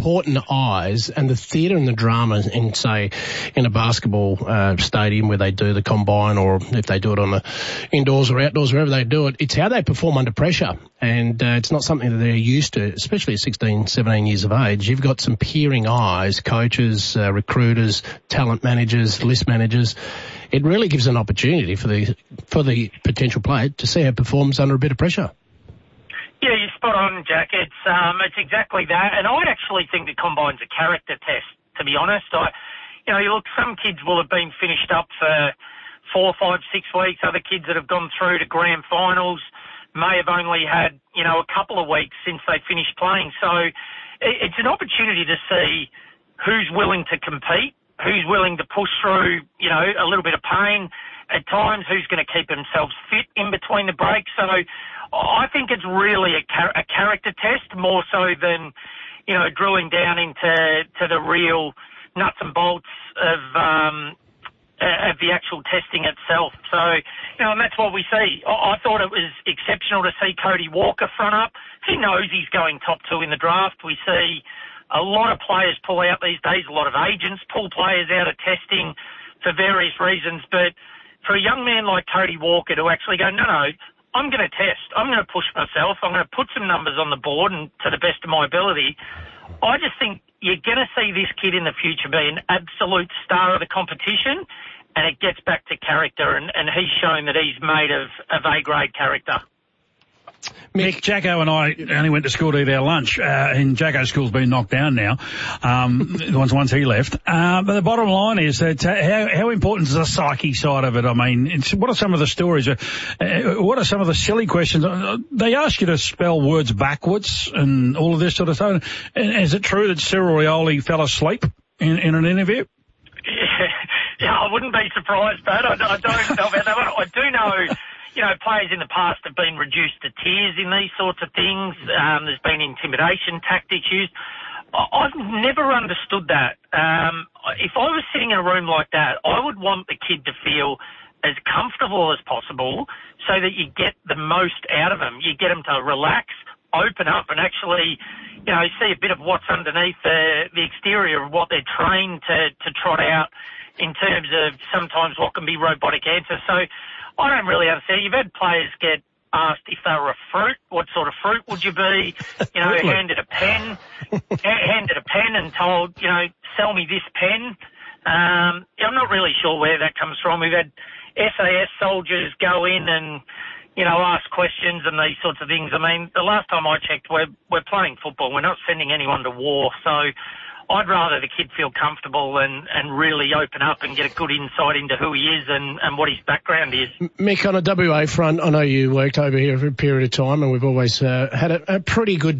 important eyes and the theatre and the drama in, say, in a basketball stadium where they do the combine, or if they do it on the indoors or outdoors, wherever they do it, it's how they perform under pressure. And it's not something that they're used to, especially at 16, 17 years of age. You've got some peering eyes, coaches, recruiters, talent managers, list managers. It really gives an opportunity for the potential player to see how it performs under a bit of pressure. Yeah, you're spot on, Jack. It's exactly that. And I actually think the combine's a character test, to be honest. You look, some kids will have been finished up for 4, 5, 6 weeks. Other kids that have gone through to grand finals may have only had, a couple of weeks since they finished playing. So it's an opportunity to see who's willing to compete, who's willing to push through, a little bit of pain at times, who's going to keep themselves fit in between the breaks. So I think it's really a character test more so than, drilling down into the real nuts and bolts of the actual testing itself. So, and that's what we see. I thought it was exceptional to see Cody Walker front up. He knows he's going top 2 in the draft. We see a lot of players pull out these days, a lot of agents pull players out of testing for various reasons. But for a young man like Cody Walker to actually go, no, I'm going to test. I'm going to push myself. I'm going to put some numbers on the board and to the best of my ability. I just think you're going to see this kid in the future be an absolute star of the competition, and it gets back to character, and he's shown that he's made of A-grade character. Mick, Jacko and I only went to school to eat our lunch, and Jacko's school's been knocked down now, once he left. But the bottom line is that how important is the psyche side of it? I mean, what are some of the stories? What are some of the silly questions? They ask you to spell words backwards and all of this sort of stuff. And is it true that Cyril Rioli fell asleep in an interview? Yeah, I wouldn't be surprised, but I don't know about that one. I do know, players in the past have been reduced to tears in these sorts of things. There's been intimidation tactics used. I've never understood that. If I was sitting in a room like that, I would want the kid to feel as comfortable as possible so that you get the most out of them. You get them to relax, open up, and actually, see a bit of what's underneath the exterior of what they're trained to trot out in terms of sometimes what can be robotic answers. So I don't really understand. You've had players get asked if they were a fruit, what sort of fruit would you be? Handed a pen and told, sell me this pen. I'm not really sure where that comes from. We've had SAS soldiers go in and, ask questions and these sorts of things. I mean, the last time I checked, we're playing football. We're not sending anyone to war. So I'd rather the kid feel comfortable and really open up and get a good insight into who he is and what his background is. Mick, on a WA front, I know you worked over here for a period of time, and we've always had a pretty good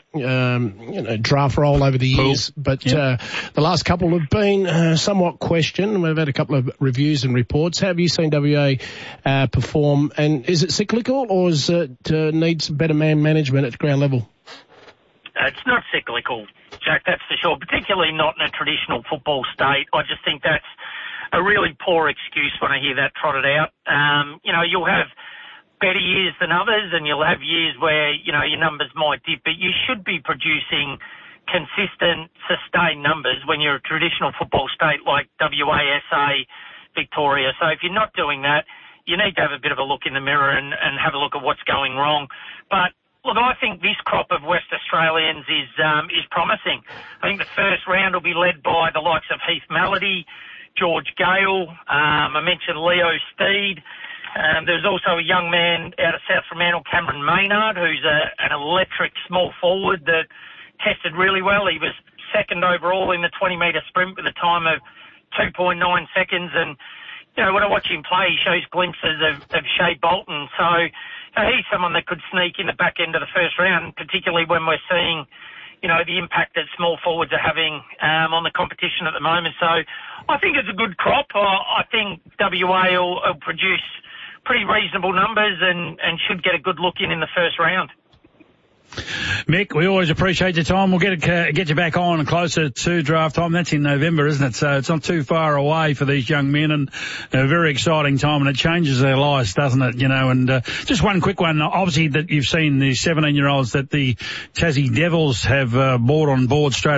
draft roll over the years. But the last couple have been somewhat questioned. We've had a couple of reviews and reports. How have you seen WA perform? And is it cyclical, or is it needs better man management at ground level? It's not cyclical, Jack, that's for sure, particularly not in a traditional football state. I just think that's a really poor excuse when I hear that trotted out. You'll have better years than others, and you'll have years where, your numbers might dip, but you should be producing consistent, sustained numbers when you're a traditional football state like WA, SA, Victoria. So if you're not doing that, you need to have a bit of a look in the mirror and have a look at what's going wrong. But look, I think this crop of West Australians is promising. I think the first round will be led by the likes of Heath Mellody, George Gale. I mentioned Leo Steed. There's also a young man out of South Fremantle, Cameron Maynard, who's an electric small forward that tested really well. He was second overall in the 20-metre sprint with a time of 2.9 seconds. And, when I watch him play, he shows glimpses of Shea Bolton. So he's someone that could sneak in the back end of the first round, particularly when we're seeing, the impact that small forwards are having on the competition at the moment. So I think it's a good crop. I think WA will produce pretty reasonable numbers and should get a good look in the first round. Mick, we always appreciate your time. We'll get you back on closer to draft time. That's in November, isn't it? So it's not too far away for these young men, and a very exciting time, and it changes their lives, doesn't it? And just one quick one. Obviously that you've seen the 17-year-olds that the Tassie Devils have brought on board straight